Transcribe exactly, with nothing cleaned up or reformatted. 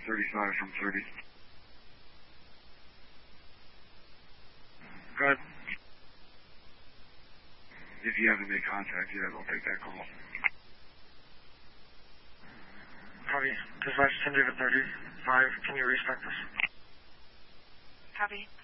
thirty-five from thirty. Go ahead. If you haven't made contact yet, I'll take that call. Copy. Dispatch ten David thirty-five. Can you respect this? Copy.